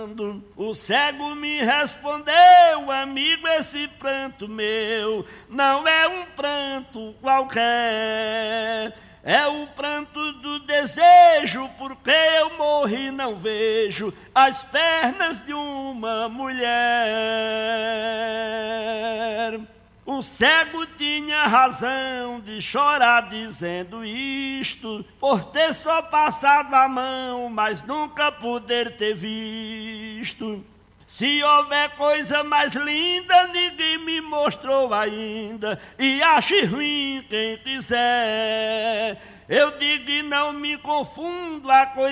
chorando. O cego me respondeu: amigo, esse pranto meu não é um pranto qualquer. É o pranto do desejo, porque eu morri e não vejo as pernas de uma mulher. O cego tinha razão de chorar dizendo isto, por ter só passado a mão, mas nunca poder ter visto. Se houver coisa mais linda, ninguém me mostrou ainda, e ache ruim quem quiser. Eu digo e não me confundo, a coisa